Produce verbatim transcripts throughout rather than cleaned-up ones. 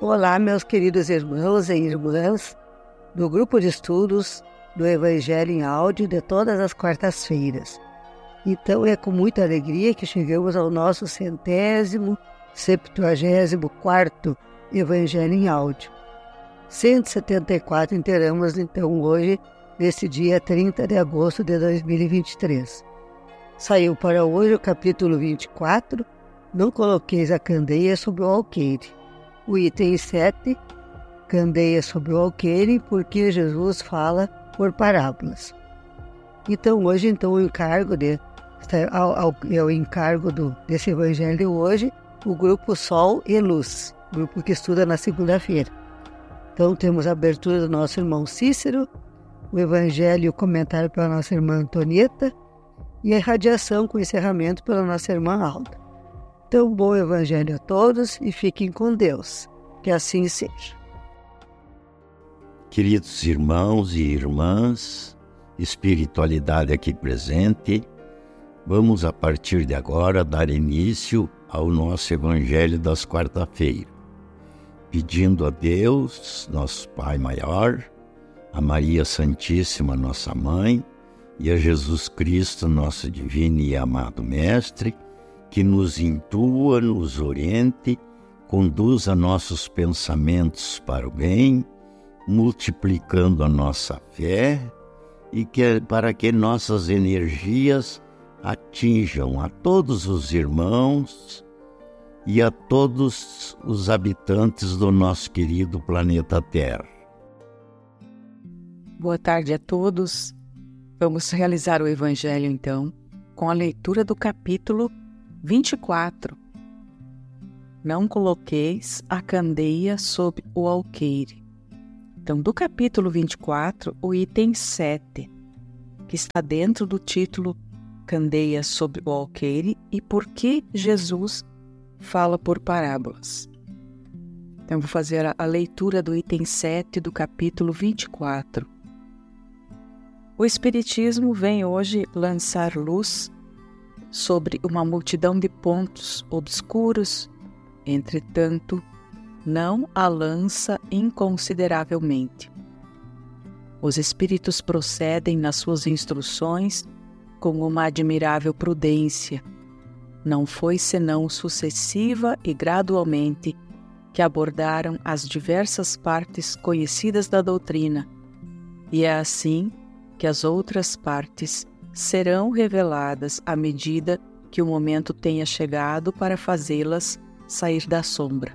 Olá, meus queridos irmãos e irmãs do grupo de estudos do Evangelho em áudio de todas as quartas-feiras. Então é com muita alegria que chegamos ao nosso centésimo, septuagésimo quarto Evangelho em áudio. cento e setenta e quatro inteiramos então hoje, nesse dia trinta de agosto de dois mil e vinte e três. Saiu para hoje o capítulo vinte e quatro, Não coloqueis a candeia sobre o alqueire. O item sete, candeia sobre o alqueire, porque Jesus fala por parábolas. Então hoje então, o encargo de, ao, ao, é o encargo do, desse evangelho de hoje, o grupo Sol e Luz, grupo que estuda na segunda-feira. Então temos a abertura do nosso irmão Cícero, o evangelho e o comentário pela nossa irmã Antonieta e a radiação com encerramento pela nossa irmã Alda. Então, bom evangelho a todos e fiquem com Deus. Que assim seja. Queridos irmãos e irmãs, espiritualidade aqui presente, vamos a partir de agora dar início ao nosso evangelho das quarta-feiras, pedindo a Deus, nosso Pai maior, a Maria Santíssima, nossa Mãe, e a Jesus Cristo, nosso divino e amado Mestre, que nos intua, nos oriente, conduza nossos pensamentos para o bem, multiplicando a nossa fé e que, para que nossas energias atinjam a todos os irmãos e a todos os habitantes do nosso querido planeta Terra. Boa tarde a todos. Vamos realizar o Evangelho, então, com a leitura do capítulo vinte e quatro. Não coloqueis a candeia sob o alqueire. Então, do capítulo vinte e quatro, o item sete, que está dentro do título Candeia sob o alqueire e por que Jesus fala por parábolas. Então, vou fazer a, a leitura do item sete do capítulo vinte e quatro. O Espiritismo vem hoje lançar luz sobre uma multidão de pontos obscuros, entretanto, não a lança inconsideravelmente. Os espíritos procedem nas suas instruções com uma admirável prudência. Não foi senão sucessiva e gradualmente que abordaram as diversas partes conhecidas da doutrina, e é assim que as outras partes serão reveladas à medida que o momento tenha chegado para fazê-las sair da sombra.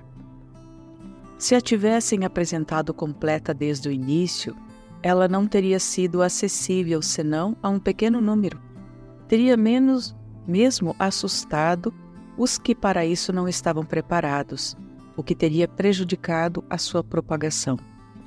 Se a tivessem apresentado completa desde o início, ela não teria sido acessível senão a um pequeno número. Teria menos mesmo assustado os que para isso não estavam preparados, o que teria prejudicado a sua propagação.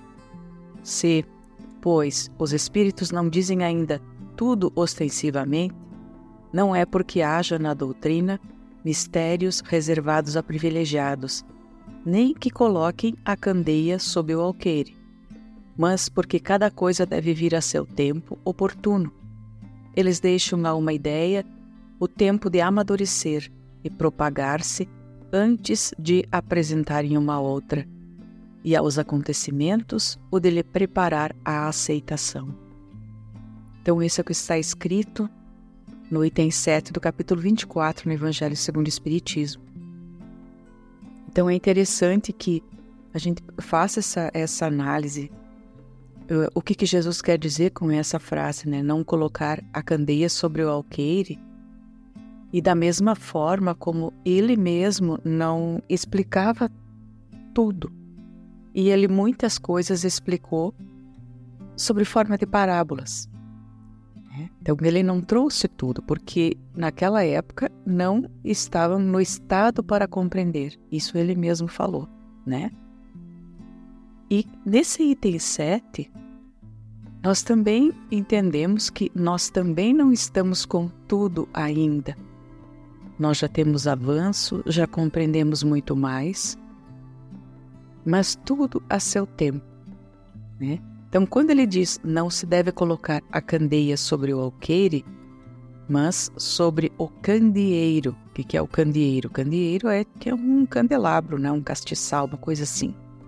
Se, pois, os espíritos não dizem ainda tudo ostensivamente, não é porque haja na doutrina mistérios reservados a privilegiados, nem que coloquem a candeia sob o alqueire, mas porque cada coisa deve vir a seu tempo oportuno. Eles deixam a uma ideia o tempo de amadurecer e propagar-se antes de apresentarem uma outra, e aos acontecimentos o de lhe preparar a aceitação. Então, isso é o que está escrito no item sete do capítulo vinte e quatro, no Evangelho segundo o Espiritismo. Então, é interessante que a gente faça essa, essa análise. Uh, o que, que Jesus quer dizer com essa frase, né? Não colocar a candeia sobre o alqueire. E da mesma forma como ele mesmo não explicava tudo. E ele muitas coisas explicou sobre forma de parábolas. Então, ele não trouxe tudo, porque naquela época não estavam no estado para compreender. Isso ele mesmo falou, né? E nesse item sete, nós também entendemos que nós também não estamos com tudo ainda. Nós já temos avanço, já compreendemos muito mais, mas tudo a seu tempo, né? Então, quando ele diz não se deve colocar a candeia sobre o alqueire, mas sobre o candeeiro. O que é o candeeiro? O candeeiro é, que é um candelabro, né? Um castiçal, uma coisa assim,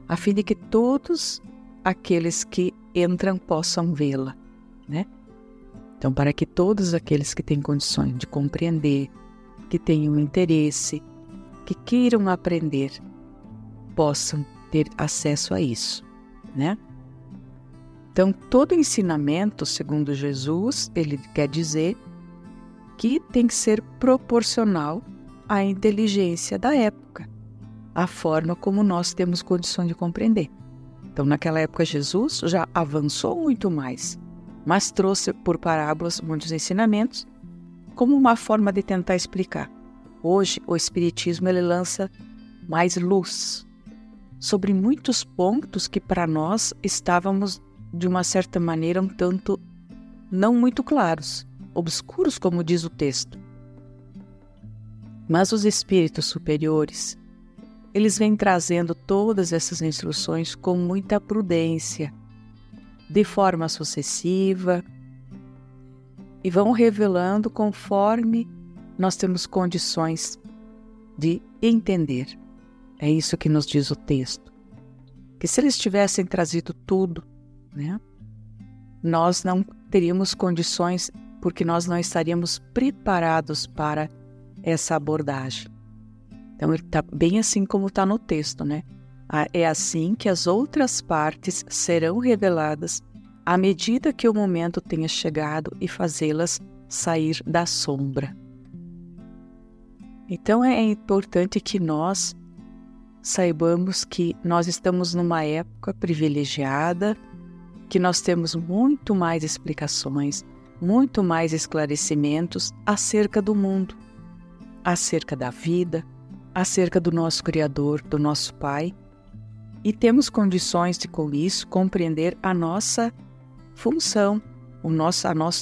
a fim de que todos aqueles que entram possam vê-la, né? Então, para que todos aqueles que têm condições de compreender, que tenham interesse, que queiram aprender, possam ter acesso a isso, né? Então, todo ensinamento, segundo Jesus, ele quer dizer que tem que ser proporcional à inteligência da época, à forma como nós temos condição de compreender. Então, naquela época, Jesus já avançou muito mais, mas trouxe por parábolas muitos ensinamentos como uma forma de tentar explicar. Hoje, o Espiritismo ele lança mais luz sobre muitos pontos que para nós estávamos, de uma certa maneira, um tanto não muito claros, obscuros, como diz o texto. Mas os espíritos superiores, eles vêm trazendo todas essas instruções com muita prudência, de forma sucessiva, e vão revelando conforme nós temos condições de entender. É isso que nos diz o texto. Que se eles tivessem trazido tudo, né, nós não teríamos condições, porque nós não estaríamos preparados para essa abordagem. Então, ele está bem assim como está no texto, né? É assim que as outras partes serão reveladas à medida que o momento tenha chegado e fazê-las sair da sombra. Então, é importante que nós saibamos que nós estamos numa época privilegiada, que nós temos muito mais explicações, muito mais esclarecimentos acerca do mundo, acerca da vida, acerca do nosso Criador, do nosso Pai, e temos condições de, com isso, compreender a nossa função, o nosso, a nós